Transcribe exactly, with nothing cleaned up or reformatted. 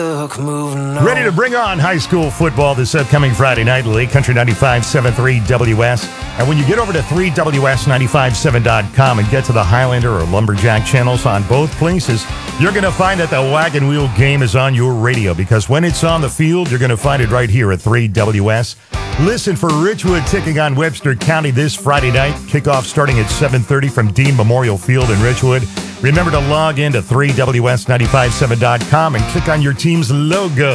Ready to bring on high school football this upcoming Friday night, Lake Country ninety-five point seven three W S. And when you get over to three W S nine five seven dot com and get to the Highlander or Lumberjack channels on both places, you're going to find that the Wagon Wheel game is on your radio, because when it's on the field, you're going to find it right here at three W S. Listen for Richwood taking on Webster County this Friday night. Kickoff starting at seven thirty from Dean Memorial Field in Richwood. Remember to log in to three W S nine five seven dot com and click on your team's logo.